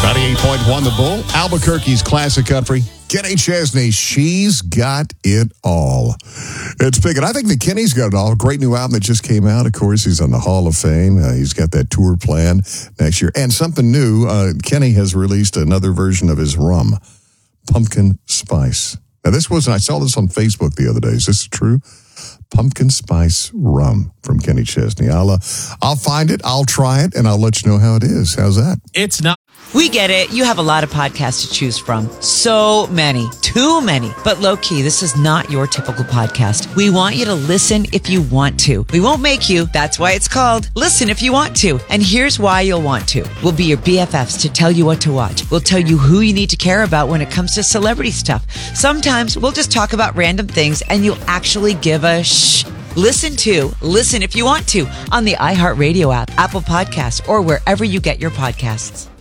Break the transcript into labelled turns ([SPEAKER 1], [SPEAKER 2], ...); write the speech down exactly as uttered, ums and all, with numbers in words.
[SPEAKER 1] ninety-eight point one The Bull, Albuquerque's classic country. Kenny Chesney, she's got it all. It's big. And I think that Kenny's got it all. A great new album that just came out. Of course, he's on the Hall of Fame. Uh, he's got that tour plan next year. And something new, uh, Kenny has released another version of his rum, Pumpkin Spice. Now, this wasn't, I saw this on Facebook the other day. Is this true? Pumpkin Spice Rum from Kenny Chesney. I'll, uh, I'll find it, I'll try it, and I'll let you know how it is. How's that?
[SPEAKER 2] It's not.
[SPEAKER 3] We get it. You have a lot of podcasts to choose from. So many. Too many. But low-key, this is not your typical podcast. We want you to listen if you want to. We won't make you. That's why it's called Listen If You Want To. And here's why you'll want to. We'll be your B F Fs to tell you what to watch. We'll tell you who you need to care about when it comes to celebrity stuff. Sometimes we'll just talk about random things and you'll actually give a shh. Listen to Listen If You Want To on the iHeartRadio app, Apple Podcasts, or wherever you get your podcasts.